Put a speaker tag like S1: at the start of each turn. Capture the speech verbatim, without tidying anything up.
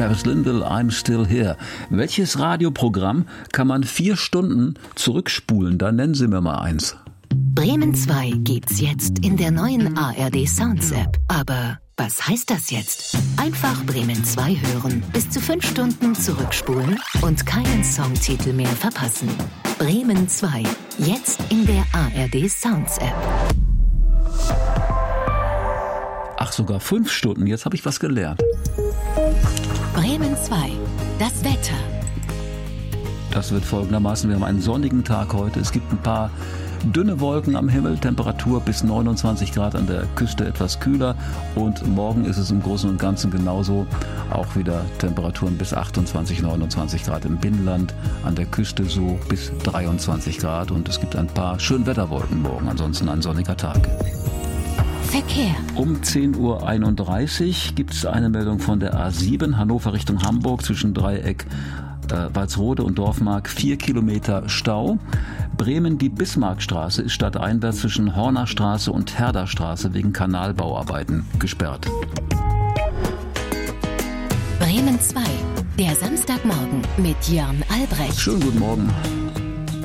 S1: Travis Lindell, I'm Still Here. Welches Radioprogramm kann man vier Stunden zurückspulen? Da nennen Sie mir mal eins.
S2: Bremen zwei gibt's jetzt in der neuen A R D Sounds App. Aber was heißt das jetzt? Einfach Bremen zwei hören, bis zu fünf Stunden zurückspulen und keinen Songtitel mehr verpassen. Bremen zwei, jetzt in der A R D Sounds App.
S1: Ach, sogar fünf Stunden, jetzt habe ich was gelernt.
S2: Bremen zwei, das Wetter.
S1: Das wird folgendermaßen, wir haben einen sonnigen Tag heute. Es gibt ein paar dünne Wolken am Himmel, Temperatur bis neunundzwanzig Grad, an der Küste etwas kühler. Und morgen ist es im Großen und Ganzen genauso. Auch wieder Temperaturen bis achtundzwanzig, neunundzwanzig Grad im Binnenland, an der Küste so bis dreiundzwanzig Grad. Und es gibt ein paar Schönwetterwolken morgen, ansonsten ein sonniger Tag.
S2: Verkehr.
S1: Um zehn Uhr einunddreißig gibt es eine Meldung von der A sieben, Hannover Richtung Hamburg, zwischen Dreieck, äh, Walsrode und Dorfmark, vier Kilometer Stau. Bremen, die Bismarckstraße ist stadteinwärts zwischen Hornerstraße und Herderstraße wegen Kanalbauarbeiten gesperrt.
S2: Bremen zwei, der Samstagmorgen mit Jörn Albrecht.
S1: Schönen guten Morgen.